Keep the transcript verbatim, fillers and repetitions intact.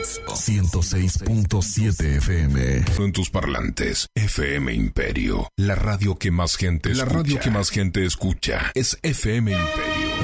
ciento seis punto siete F M. En tus parlantes, F M Imperio. La radio que más gente escucha. La radio que más gente escucha es F M Imperio.